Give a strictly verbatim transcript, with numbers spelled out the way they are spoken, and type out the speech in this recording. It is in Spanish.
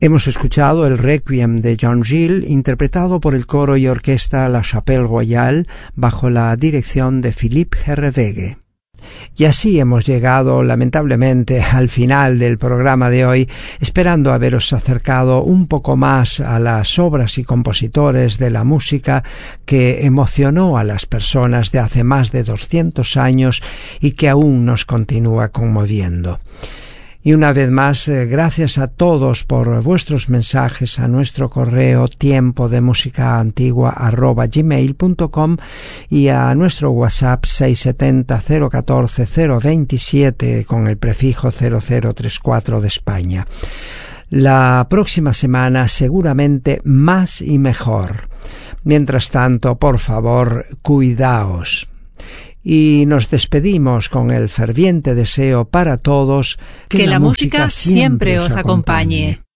Hemos escuchado el Requiem de John Gill, interpretado por el coro y orquesta La Chapelle Royale, bajo la dirección de Philippe Herreweghe. Y así hemos llegado lamentablemente al final del programa de hoy, esperando haberos acercado un poco más a las obras y compositores de la música que emocionó a las personas de hace más de doscientos años y que aún nos continúa conmoviendo. Y una vez más, eh, gracias a todos por vuestros mensajes a nuestro correo tiempo de música antigua arroba gmail punto com y a nuestro WhatsApp seis siete cero cero uno cuatro cero dos siete con el prefijo cero cero tres cuatro de España. La próxima semana seguramente más y mejor. Mientras tanto, por favor, cuidaos. Y nos despedimos con el ferviente deseo para todos que, que la música siempre os acompañe.